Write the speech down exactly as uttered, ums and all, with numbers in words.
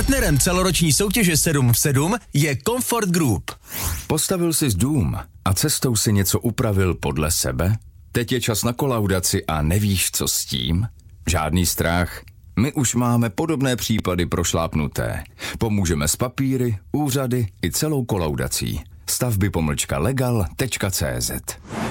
Partnerem celoroční soutěže sedm v sedm je Comfort Group. Postavil jsi dům a cestou si něco upravil podle sebe? Teď je čas na kolaudaci a nevíš, co s tím? Žádný strach. My už máme podobné případy prošlápnuté. Pomůžeme s papíry, úřady i celou kolaudací. Stavby pomlčka legal tečka cé zet